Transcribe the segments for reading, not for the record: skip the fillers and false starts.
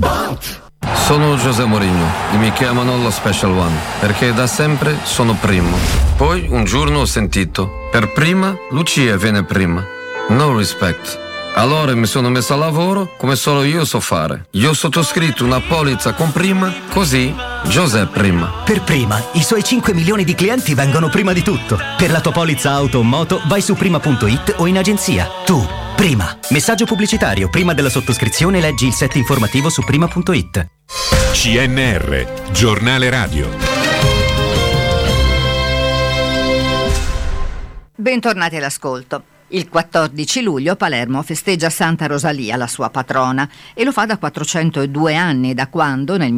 Sono José Mourinho e mi chiamano lo Special One perché da sempre sono primo. Poi un giorno ho sentito: per prima Lucia viene prima. No respect. Allora mi sono messo a lavoro come solo io so fare. Io ho sottoscritto una polizza con prima, così José prima. Per prima, i suoi 5 milioni di clienti vengono prima di tutto. Per la tua polizza auto o moto vai su prima.it o in agenzia. Tu, prima. Messaggio pubblicitario. Prima della sottoscrizione leggi il set informativo su prima.it. CNR, giornale radio. Bentornati all'ascolto. Il 14 luglio Palermo festeggia Santa Rosalia, la sua patrona, e lo fa da 402 anni, da quando nel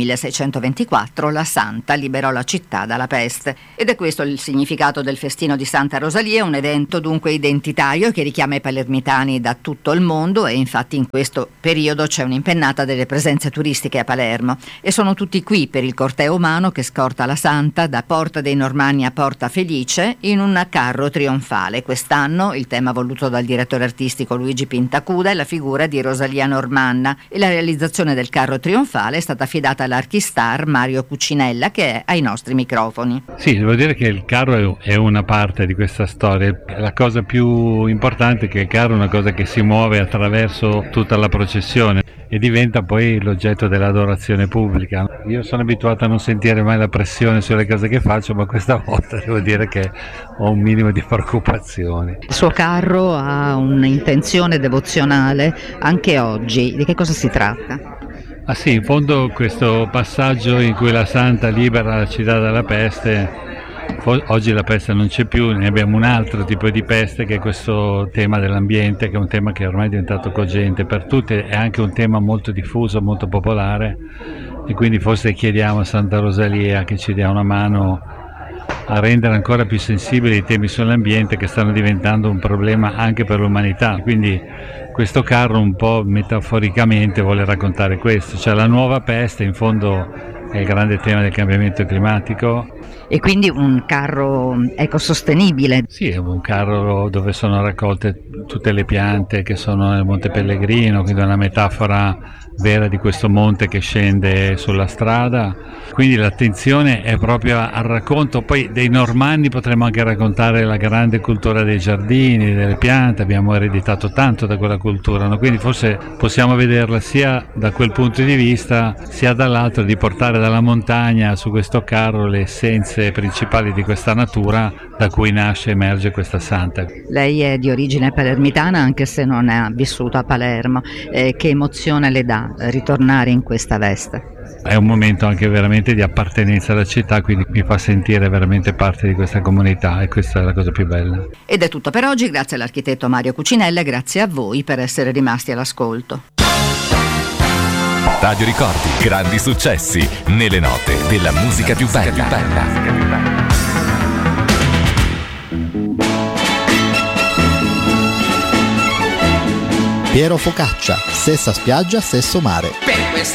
1624 la santa liberò la città dalla peste. Ed è questo il significato del festino di Santa Rosalia, un evento dunque identitario che richiama i palermitani da tutto il mondo, e infatti in questo periodo c'è un'impennata delle presenze turistiche a Palermo e sono tutti qui per il corteo umano che scorta la santa da Porta dei Normanni a Porta Felice in un carro trionfale. Quest'anno il tema voluto dal direttore artistico Luigi Pintacuda è la figura di Rosalia Normanna, e la realizzazione del carro trionfale è stata affidata all'archistar Mario Cucinella, che è ai nostri microfoni. Sì, devo dire che il carro è una parte di questa storia. La cosa più importante è che il carro è una cosa che si muove attraverso tutta la processione e diventa poi l'oggetto dell'adorazione pubblica. Io sono abituato a non sentire mai la pressione sulle cose che faccio, ma questa volta devo dire che ho un minimo di preoccupazione. Il suo carro ha un'intenzione devozionale anche oggi. Di che cosa si tratta? Ah sì, in fondo questo passaggio in cui la santa libera la città dalla peste. Oggi la peste non c'è più, ne abbiamo un altro tipo di peste, che è questo tema dell'ambiente, che è un tema che ormai è diventato cogente per tutti, è anche un tema molto diffuso, molto popolare, e quindi forse chiediamo a Santa Rosalia che ci dia una mano a rendere ancora più sensibili i temi sull'ambiente, che stanno diventando un problema anche per l'umanità. Quindi questo carro un po' metaforicamente vuole raccontare questo, cioè la nuova peste in fondo è il grande tema del cambiamento climatico. E quindi un carro ecosostenibile. Sì, è un carro dove sono raccolte tutte le piante che sono nel Monte Pellegrino, quindi è una metafora vera di questo monte che scende sulla strada. Quindi l'attenzione è proprio al racconto. Poi dei Normanni potremmo anche raccontare la grande cultura dei giardini, delle piante, abbiamo ereditato tanto da quella cultura, no? Quindi forse possiamo vederla sia da quel punto di vista, sia dall'altro, di portare dalla montagna su questo carro le essenze principali di questa natura da cui nasce e emerge questa santa. Lei è di origine palermitana, anche se non ha vissuto a Palermo. Che emozione le dà ritornare in questa veste? È un momento anche veramente di appartenenza alla città, quindi mi fa sentire veramente parte di questa comunità, e questa è la cosa più bella. Ed è tutto per oggi, grazie all'architetto Mario Cucinella e grazie a voi per essere rimasti all'ascolto. Radio Ricordi, grandi successi nelle note della musica più bella. Piero Focaccia, stessa spiaggia, stesso mare. Per questa